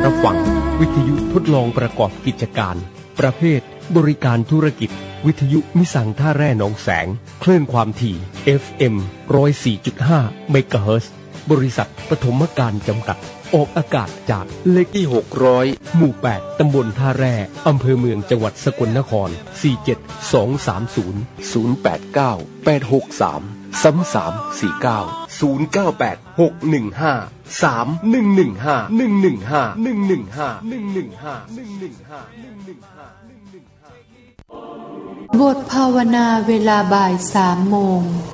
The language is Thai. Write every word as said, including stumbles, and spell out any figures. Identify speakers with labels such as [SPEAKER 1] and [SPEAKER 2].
[SPEAKER 1] รับฟังวิทยุทดลองประกอบกิจการประเภทบริการธุรกิจวิทยุมิสังท่าแร่หนองแสงคลื่นความถี่ เอฟ เอ็ม หนึ่งศูนย์สี่จุดห้า เมกะเฮิรตซ์บริษัทปฐมการจำกัดออกอากาศจากเลขที่หกร้อยหมู่แปดตำบลท่าแร่อำเภอเมืองจังหวัดสกลนครสี่เจ็ดสองสามศูนย์ ศูนย์แปดเก้า แปดหกสาม สามสามสี่เก้า ศูนย์เก้าแปด หกหนึ่งห้า สามหนึ่งหนึ่งห้า หนึ่งหนึ่งห้า หนึ่งหนึ่งห้า หนึ่งหนึ่งห้า หนึ่งหนึ่งห้า หนึ่งหนึ่งห้า
[SPEAKER 2] บทภาวนาเวลาบ่ายสามโมง